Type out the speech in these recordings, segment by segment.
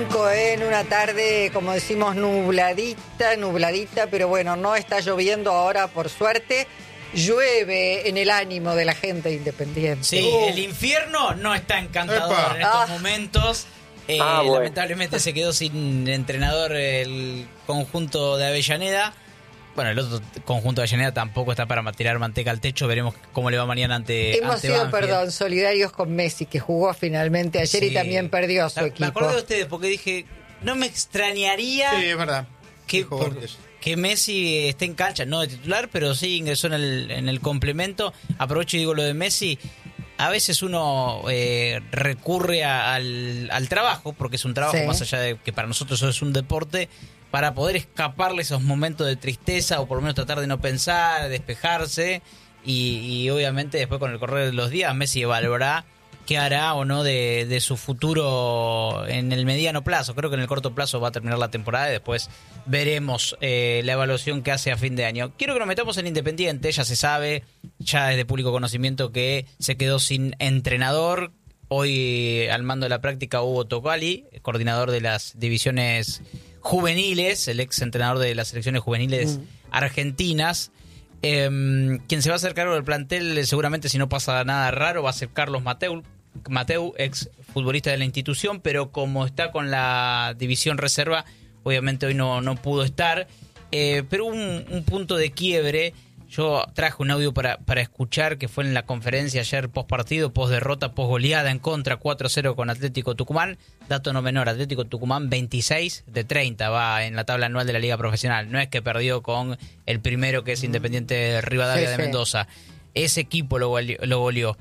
En una tarde, como decimos, nubladita, pero bueno, no está lloviendo ahora, por suerte. Llueve en el ánimo de la gente independiente. Sí, el infierno no está encantador en estos momentos. Bueno. Lamentablemente se quedó sin entrenador el conjunto de Avellaneda. Bueno, el otro conjunto de Avellaneda tampoco está para tirar manteca al techo. Veremos cómo le va mañana ante Hemos sido, Banfield. solidarios con Messi, que jugó finalmente ayer y también perdió a su equipo. Me acordé de ustedes porque dije, no me extrañaría sí, es verdad. que Messi esté en cancha, no de titular, pero sí ingresó en el complemento. Aprovecho y digo lo de Messi. A veces uno recurre al trabajo, porque es un trabajo, sí, más allá de que para nosotros eso es un deporte, para poder escaparle esos momentos de tristeza o por lo menos tratar de no pensar, despejarse y obviamente después con el correr de los días Messi evaluará qué hará o no de su futuro en el mediano plazo. Creo que en el corto plazo va a terminar la temporada y después veremos la evaluación que hace a fin de año. Quiero que nos metamos en Independiente, ya se sabe, ya es de público conocimiento que se quedó sin entrenador. Hoy al mando de la práctica Hugo Tocali, coordinador de las divisiones juveniles, el ex entrenador de las selecciones juveniles argentinas. Quien se va a hacer cargo del plantel, seguramente si no pasa nada raro, va a ser Carlos Mateu, ex futbolista de la institución, pero como está con la división reserva, obviamente hoy no pudo estar. Pero un punto de quiebre. Yo traje un audio para escuchar, que fue en la conferencia ayer post partido, post derrota, post goleada en contra 4-0 con Atlético Tucumán. Dato no menor, Atlético Tucumán 26 de 30 va en la tabla anual de la Liga Profesional. No es que perdió con el primero, que es Independiente Rivadavia de Mendoza. Ese equipo lo goleó.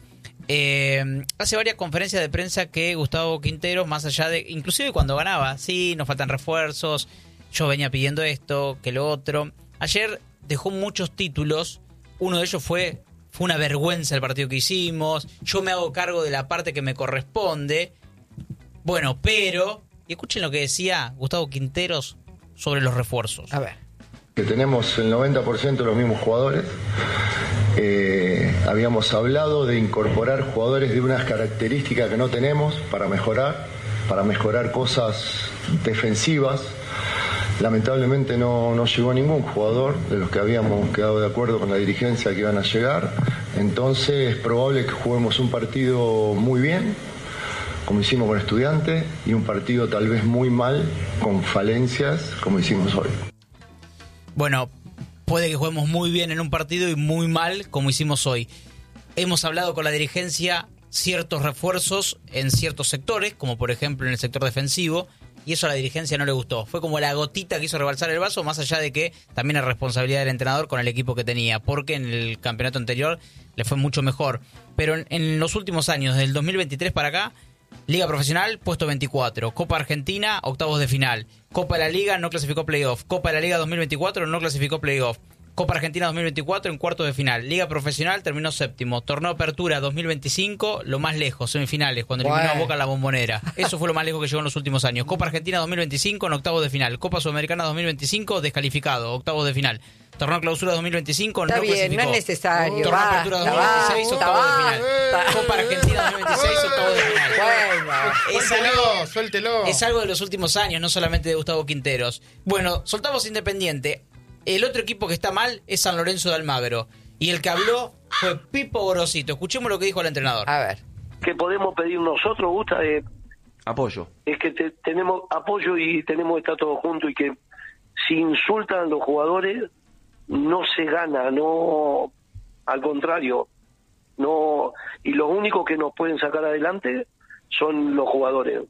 Hace varias conferencias de prensa que Gustavo Quinteros, más allá de, inclusive cuando ganaba, sí, nos faltan refuerzos, yo venía pidiendo esto, que lo otro. Ayer dejó muchos títulos. Uno de ellos fue una vergüenza el partido que hicimos. Yo me hago cargo de la parte que me corresponde. Bueno, pero... Y escuchen lo que decía Gustavo Quinteros sobre los refuerzos. A ver. Que tenemos el 90% de los mismos jugadores. Habíamos hablado de incorporar jugadores de unas características que no tenemos para mejorar cosas defensivas. Lamentablemente no llegó ningún jugador de los que habíamos quedado de acuerdo con la dirigencia que iban a llegar. Entonces es probable que juguemos un partido muy bien, como hicimos con Estudiantes, y un partido tal vez muy mal, con falencias, como hicimos hoy. Bueno, puede que juguemos muy bien en un partido y muy mal, como hicimos hoy. Hemos hablado con la dirigencia ciertos refuerzos en ciertos sectores, como por ejemplo en el sector defensivo, y eso a la dirigencia no le gustó. Fue como la gotita que hizo rebalsar el vaso, más allá de que también es responsabilidad del entrenador con el equipo que tenía, porque en el campeonato anterior le fue mucho mejor. Pero en los últimos años, del 2023 para acá, Liga Profesional, puesto 24. Copa Argentina, octavos de final. Copa de la Liga, no clasificó playoff. Copa de la Liga 2024, no clasificó playoff. Copa Argentina 2024 en cuartos de final. Liga Profesional terminó séptimo. Torneo Apertura 2025, lo más lejos, semifinales, cuando eliminó a Boca en la Bombonera. Eso fue lo más lejos que llegó en los últimos años. Copa Argentina 2025 en octavos de final. Copa Sudamericana 2025, descalificado, octavos de final. Torneo Clausura 2025, está no bien, clasificó. No es necesario. Torneo Apertura 2026, octavos de final. Copa Argentina 2026, octavos de final. Bueno, suéltelo. Es algo de los últimos años, no solamente de Gustavo Quinteros. Bueno, soltamos Independiente. El otro equipo que está mal es San Lorenzo de Almagro. Y el que habló fue Pipo Gorosito. Escuchemos lo que dijo el entrenador. A ver. ¿Qué podemos pedir nosotros, Gusta? Apoyo. Es que tenemos apoyo y tenemos que estar todos juntos, y que si insultan a los jugadores no se gana, no, al contrario, no, y los únicos que nos pueden sacar adelante son los jugadores.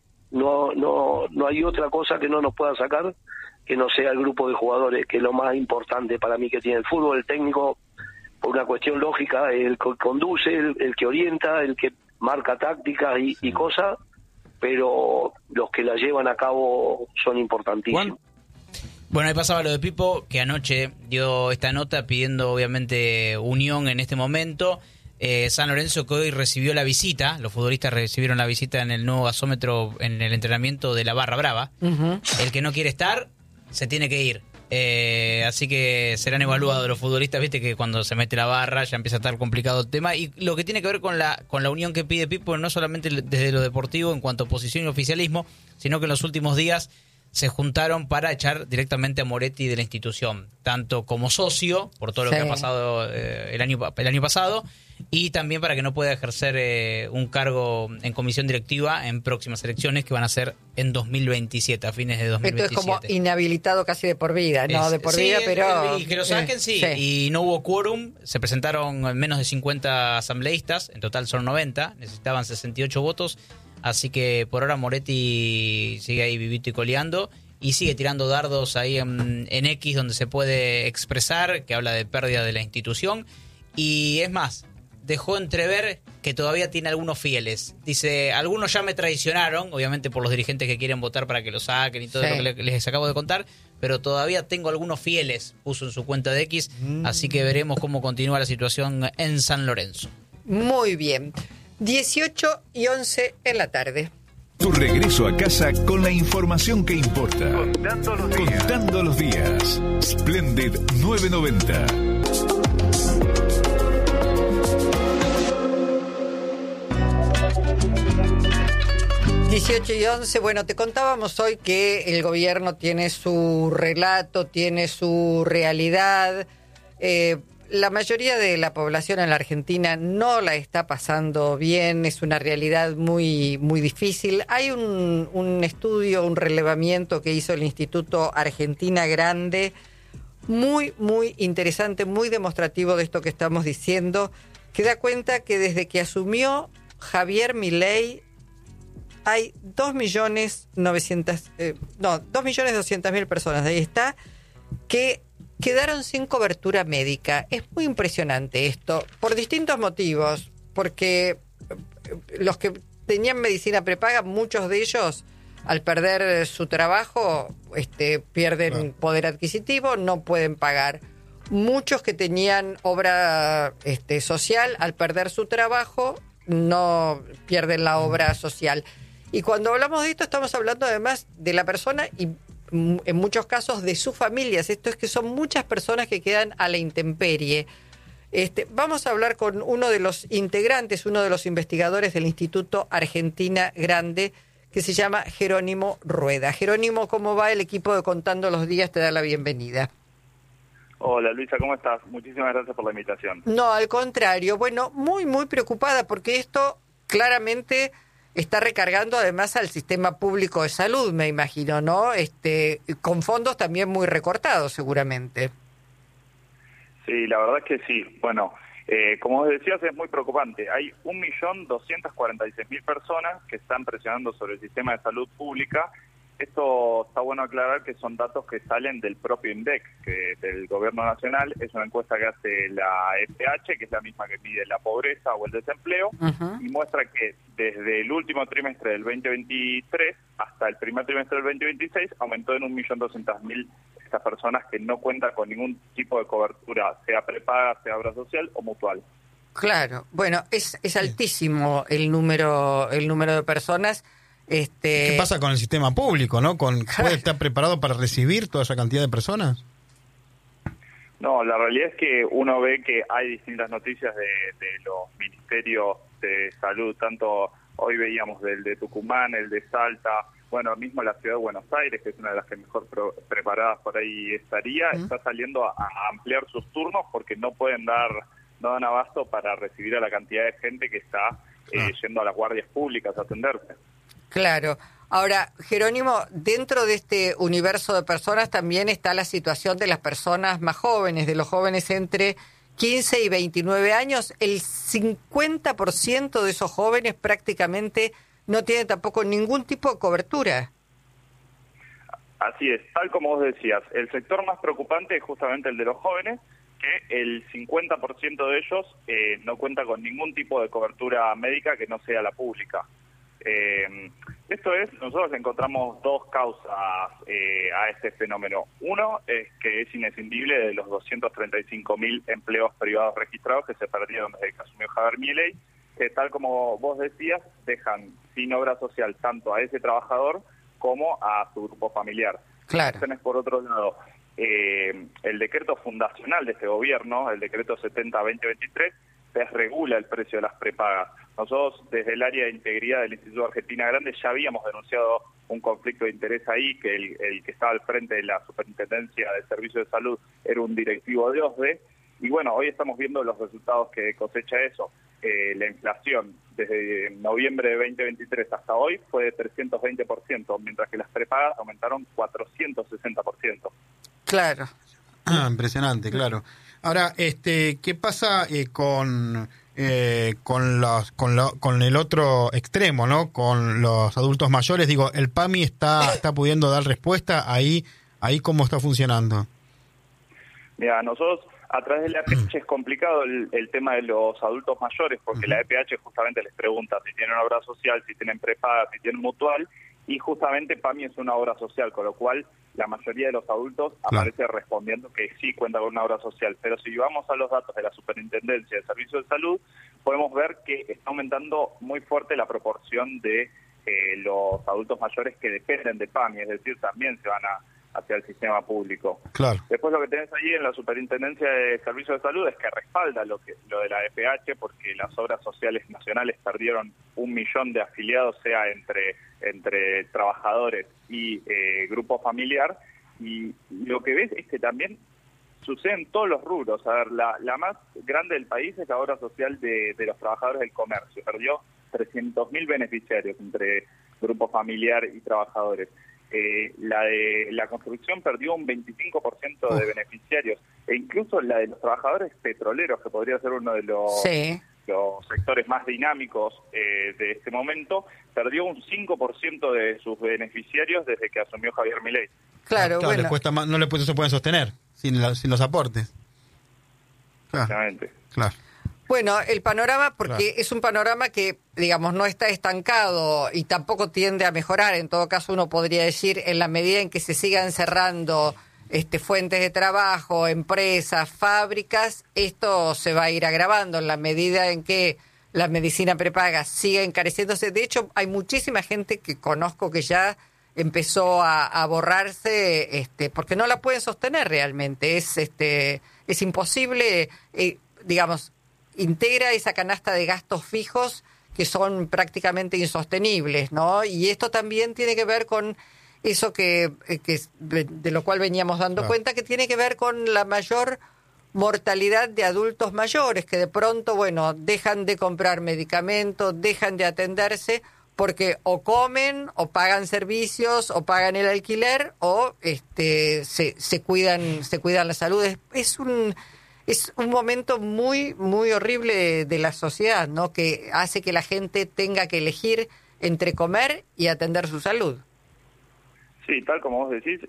No hay otra cosa que no nos pueda sacar que no sea el grupo de jugadores, que es lo más importante para mí que tiene el fútbol. El técnico, por una cuestión lógica, el que conduce, el que orienta, el que marca tácticas y cosas, pero los que la llevan a cabo son importantísimos. Bueno, ahí pasaba lo de Pipo, que anoche dio esta nota pidiendo obviamente unión en este momento. San Lorenzo, que hoy recibió la visita, los futbolistas recibieron la visita en el nuevo gasómetro en el entrenamiento de la Barra Brava. El que no quiere estar se tiene que ir. Así que serán evaluados los futbolistas, viste que cuando se mete la barra ya empieza a estar complicado el tema. Y lo que tiene que ver con la unión que pide Pipo, no solamente desde lo deportivo en cuanto a oposición y oficialismo, sino que en los últimos días se juntaron para echar directamente a Moretti de la institución, tanto como socio, por todo lo que ha pasado el año pasado, y también para que no pueda ejercer un cargo en comisión directiva en próximas elecciones que van a ser en 2027, a fines de 2027. Esto es como inhabilitado casi de por vida, ¿no? De por vida, pero... Y que lo saquen, sí. Y no hubo quórum, se presentaron menos de 50 asambleístas, en total son 90, necesitaban 68 votos, así que por ahora Moretti sigue ahí vivito y coleando y sigue tirando dardos ahí en X donde se puede expresar, que habla de pérdida de la institución. Y es más, dejó entrever que todavía tiene algunos fieles. Dice, algunos ya me traicionaron, obviamente por los dirigentes que quieren votar para que lo saquen y todo lo que les acabo de contar, pero todavía tengo algunos fieles, puso en su cuenta de X, así que veremos cómo continúa la situación en San Lorenzo. Muy bien. 18:11 en la tarde. Tu regreso a casa con la información que importa. Contando los días. Splendid 990. Dieciocho y 11, bueno, te contábamos hoy que el gobierno tiene su relato, tiene su realidad. La mayoría de la población en la Argentina no la está pasando bien, es una realidad muy, muy difícil. Hay un estudio, un relevamiento que hizo el Instituto Argentina Grande, muy, muy interesante, muy demostrativo de esto que estamos diciendo, que da cuenta que desde que asumió Javier Milei hay 2.200.000 personas, ahí está, que quedaron sin cobertura médica. Es muy impresionante esto, por distintos motivos, porque los que tenían medicina prepaga, muchos de ellos, al perder su trabajo, pierden poder adquisitivo, no pueden pagar. Muchos que tenían obra social, al perder su trabajo, no pierden la obra social. Y cuando hablamos de esto, estamos hablando además de la persona y en muchos casos de sus familias. Esto es que son muchas personas que quedan a la intemperie. Vamos a hablar con uno de los integrantes, uno de los investigadores del Instituto Argentina Grande, que se llama Jerónimo Rueda. Jerónimo, ¿cómo va? El equipo de Contando los Días te da la bienvenida. Hola Luisa, ¿cómo estás? Muchísimas gracias por la invitación. No, al contrario. Bueno, muy, muy preocupada porque esto claramente está recargando además al sistema público de salud, me imagino, ¿no? Con fondos también muy recortados, seguramente. Sí, la verdad es que sí. Bueno, como decías, es muy preocupante. Hay 1.246.000 personas que están presionando sobre el sistema de salud pública. Esto está bueno aclarar que son datos que salen del propio INDEC, que del Gobierno Nacional. Es una encuesta que hace la FH, que es la misma que mide la pobreza o el desempleo, y muestra que desde el último trimestre del 2023 hasta el primer trimestre del 2026 aumentó en 1.200.000 estas personas que no cuentan con ningún tipo de cobertura, sea prepaga, sea obra social o mutual. Claro, bueno, es altísimo el número de personas. ¿Qué pasa con el sistema público, no? ¿Puede estar preparado para recibir toda esa cantidad de personas? No, la realidad es que uno ve que hay distintas noticias de los ministerios de salud, tanto hoy veíamos del de Tucumán, el de Salta, bueno, mismo la ciudad de Buenos Aires, que es una de las que mejor preparadas por ahí estaría, está saliendo a ampliar sus turnos porque no dan abasto para recibir a la cantidad de gente que está yendo a las guardias públicas a atenderse. Claro. Ahora, Jerónimo, dentro de este universo de personas también está la situación de las personas más jóvenes, de los jóvenes entre 15 y 29 años. El 50% de esos jóvenes prácticamente no tienen tampoco ningún tipo de cobertura. Así es, tal como vos decías, el sector más preocupante es justamente el de los jóvenes, que el 50% de ellos no cuenta con ningún tipo de cobertura médica que no sea la pública. Nosotros encontramos dos causas a este fenómeno. Uno es que es inescindible de los 235.000 empleos privados registrados que se perdieron desde que asumió Javier Milei, que tal como vos decías, dejan sin obra social tanto a ese trabajador como a su grupo familiar. Claro. Tenés por otro lado el decreto fundacional de este gobierno, el decreto 70-2023, desregula el precio de las prepagas. Nosotros, desde el área de integridad del Instituto Argentina Grande, ya habíamos denunciado un conflicto de interés ahí, que el que estaba al frente de la Superintendencia de Servicios de Salud era un directivo de OSDE, y bueno, hoy estamos viendo los resultados que cosecha eso. La inflación desde noviembre de 2023 hasta hoy fue de 320%, mientras que las prepagas aumentaron 460%. Claro. Impresionante, claro. Ahora, ¿qué pasa con el otro extremo, ¿no? Con los adultos mayores. Digo, el PAMI está pudiendo dar respuesta. Ahí ¿cómo está funcionando? Mira, nosotros a través de la EPH es complicado el tema de los adultos mayores, porque la EPH justamente les pregunta si tienen obra social, si tienen prepaga, si tienen mutual, y justamente PAMI es una obra social, con lo cual la mayoría de los adultos aparece respondiendo que sí cuenta con una obra social. Pero si vamos a los datos de la Superintendencia de Servicios de Salud, podemos ver que está aumentando muy fuerte la proporción de los adultos mayores que dependen de PAMI, es decir, también se van hacia el sistema público. Claro. Después lo que tenés allí en la Superintendencia de Servicios de Salud es que respalda lo de la EPH, porque las obras sociales nacionales perdieron 1 millón de afiliados, sea entre trabajadores y grupo familiar, y lo que ves es que también sucede en todos los rubros. A ver, la más grande del país es la obra social de los trabajadores del comercio, perdió 300.000 beneficiarios entre grupo familiar y trabajadores. La de la construcción perdió un 25% de beneficiarios, e incluso la de los trabajadores petroleros, que podría ser uno de los sectores más dinámicos de este momento, perdió un 5% de sus beneficiarios desde que asumió Javier Milei. Claro, bueno. Les cuesta más, no se pueden sostener sin los aportes. Exactamente. Claro. Bueno, el panorama, porque es un panorama que, digamos, no está estancado y tampoco tiende a mejorar. En todo caso, uno podría decir, en la medida en que se sigan cerrando fuentes de trabajo, empresas, fábricas, esto se va a ir agravando en la medida en que la medicina prepaga siga encareciéndose. De hecho, hay muchísima gente que conozco que ya empezó a borrarse porque no la pueden sostener realmente. Es imposible, digamos, integra esa canasta de gastos fijos que son prácticamente insostenibles, ¿no? Y esto también tiene que ver con eso que de lo cual veníamos dando cuenta, que tiene que ver con la mayor mortalidad de adultos mayores, que de pronto, bueno, dejan de comprar medicamentos, dejan de atenderse, porque o comen, o pagan servicios, o pagan el alquiler, o se cuidan la salud. Es un momento muy, muy horrible de la sociedad, ¿no? Que hace que la gente tenga que elegir entre comer y atender su salud. Sí, tal como vos decís,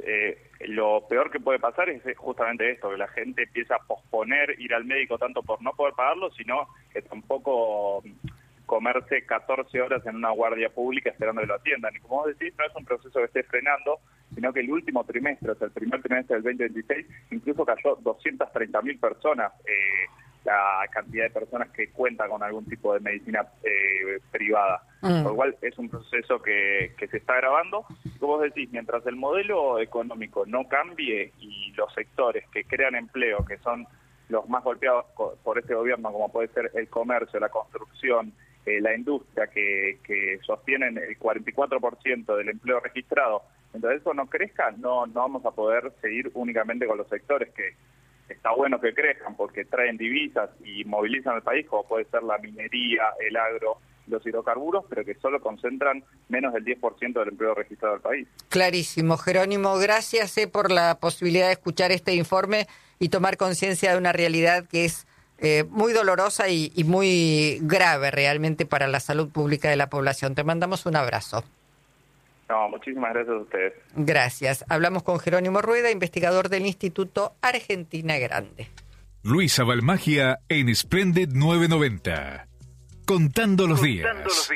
lo peor que puede pasar es justamente esto, que la gente empieza a posponer ir al médico tanto por no poder pagarlo, sino que tampoco comerse 14 horas en una guardia pública esperando que lo atiendan. Y como vos decís, no es un proceso que esté frenando, sino que el último trimestre, o sea, el primer trimestre del 2026, incluso cayó 230.000 personas, la cantidad de personas que cuentan con algún tipo de medicina privada. Por lo cual es un proceso que se está agravando. Y como vos decís, mientras el modelo económico no cambie y los sectores que crean empleo, que son los más golpeados por este gobierno, como puede ser el comercio, la construcción, la industria, que sostienen el 44% del empleo registrado, entonces eso no crezca, no vamos a poder seguir únicamente con los sectores que está bueno que crezcan porque traen divisas y movilizan al país, como puede ser la minería, el agro, los hidrocarburos, pero que solo concentran menos del 10% del empleo registrado del país. Clarísimo. Jerónimo, gracias por la posibilidad de escuchar este informe y tomar conciencia de una realidad que es muy dolorosa y muy grave realmente para la salud pública de la población. Te mandamos un abrazo. No, muchísimas gracias a ustedes. Gracias. Hablamos con Jerónimo Rueda, investigador del Instituto Argentina Grande. Luisa Balmagia en Splendid 990. Contando los días.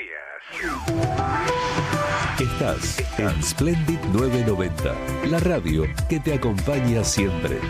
Estás en Splendid 990, la radio que te acompaña siempre.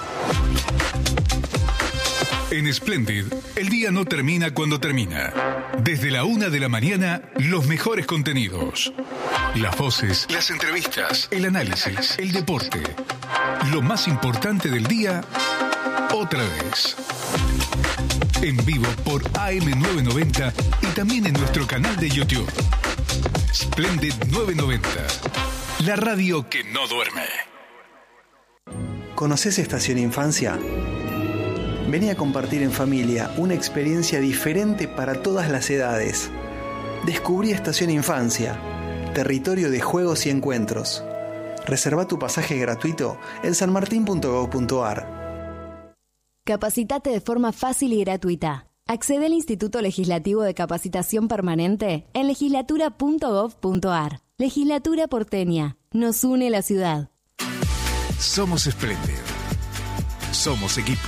En Splendid, el día no termina cuando termina. Desde la 1 de la mañana, los mejores contenidos. Las voces, las entrevistas, el análisis, el deporte. Lo más importante del día, otra vez. En vivo por AM990 y también en nuestro canal de YouTube. Splendid 990. La radio que no duerme. ¿Conoces Estación Infancia? Vení a compartir en familia una experiencia diferente para todas las edades. Descubrí Estación Infancia, territorio de juegos y encuentros. Reserva tu pasaje gratuito en sanmartin.gov.ar. Capacitate de forma fácil y gratuita. Accede al Instituto Legislativo de Capacitación Permanente en legislatura.gov.ar. Legislatura porteña. Nos une la ciudad. Somos Splendid. Somos equipo.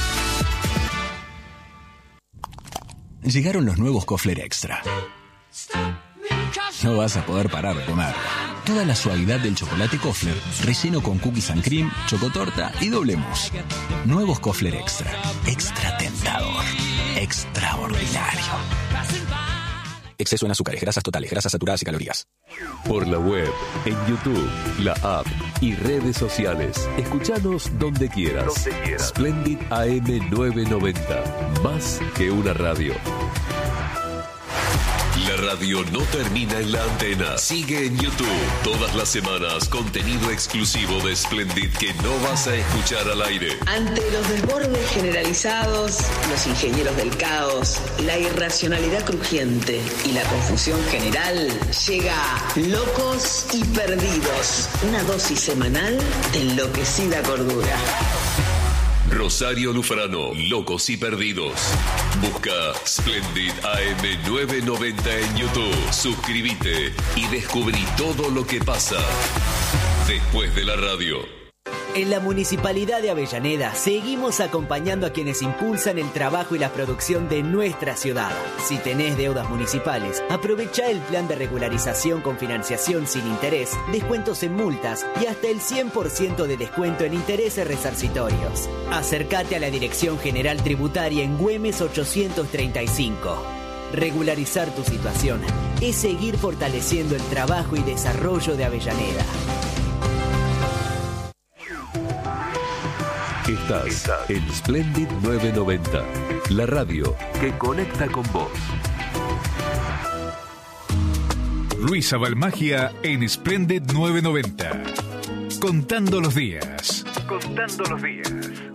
Llegaron los nuevos Kofler Extra. No vas a poder parar de comer. Toda la suavidad del chocolate Kofler, relleno con cookies and cream, chocotorta y doble mousse. Nuevos Kofler Extra. Extra tentador. Extraordinario. Exceso en azúcares, grasas totales, grasas saturadas y calorías. Por la web, en YouTube, la app y redes sociales. Escuchanos donde quieras. Splendid AM990. Más que una radio. La radio no termina en la antena. Sigue en YouTube. Todas las semanas, contenido exclusivo de Splendid que no vas a escuchar al aire. Ante los desbordes generalizados, los ingenieros del caos, la irracionalidad crujiente y la confusión general, llega Locos y Perdidos. Una dosis semanal de enloquecida cordura. Rosario Lufrano, Locos y Perdidos. Busca Splendid AM990 en YouTube. Suscríbete y descubrí todo lo que pasa después de la radio. En la Municipalidad de Avellaneda seguimos acompañando a quienes impulsan el trabajo y la producción de nuestra ciudad. Si tenés deudas municipales, aprovecha el plan de regularización con financiación sin interés, descuentos en multas y hasta el 100% de descuento en intereses resarcitorios. Acércate a la Dirección General Tributaria en Güemes 835. Regularizar tu situación es seguir fortaleciendo el trabajo y desarrollo de Avellaneda. Estás en Splendid 990, la radio que conecta con vos. Luisa Balmagia en Splendid 990. Contando los días. Contando los días.